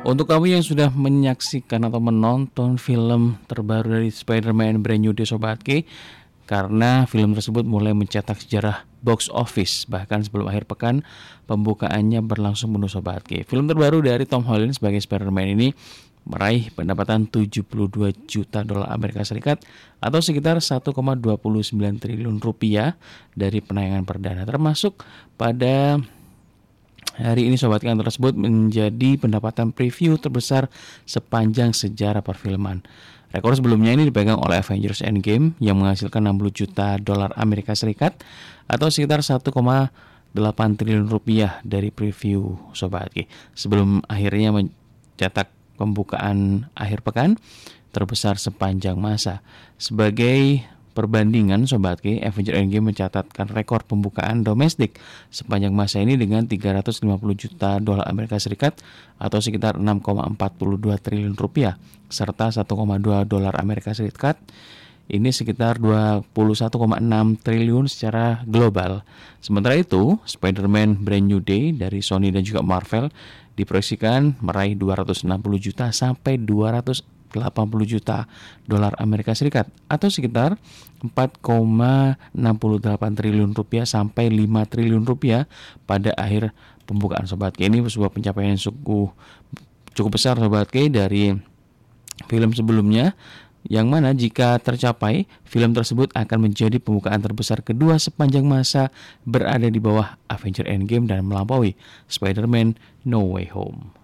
Untuk kamu yang sudah menyaksikan atau menonton film terbaru dari Spider-Man Brand New Day Sobat K, karena film tersebut mulai mencetak sejarah box office bahkan sebelum akhir pekan pembukaannya berlangsung penuh Sobat K. Film terbaru dari Tom Holland sebagai Spider-Man ini meraih pendapatan 72 juta dolar Amerika Serikat atau sekitar 1,29 triliun rupiah dari penayangan perdana, termasuk pada hari ini Sobat Kan tersebut menjadi pendapatan preview terbesar sepanjang sejarah perfilman. Rekor sebelumnya ini dipegang oleh Avengers Endgame yang menghasilkan 60 juta dolar Amerika Serikat atau sekitar 1,8 triliun rupiah dari preview Sobat Ki. Sebelum akhirnya mencetak pembukaan akhir pekan terbesar sepanjang masa. Sebagai perbandingan Sobat Ki, Avengers Endgame mencatatkan rekor pembukaan domestik sepanjang masa ini dengan 350 juta dolar Amerika Serikat atau sekitar 6,42 triliun rupiah serta 1,2 dolar Amerika Serikat ini sekitar 21,6 triliun secara global. Sementara itu, Spider-Man Brand New Day dari Sony dan juga Marvel diproyeksikan meraih 260 juta sampai 280 juta dolar Amerika Serikat atau sekitar 4,68 triliun rupiah sampai 5 triliun rupiah pada akhir pembukaan Sobat K. Ini sebuah pencapaian yang cukup besar Sobat K dari film sebelumnya, yang mana jika tercapai, film tersebut akan menjadi pembukaan terbesar kedua sepanjang masa berada di bawah Avengers Endgame dan melampaui Spider-Man No Way Home.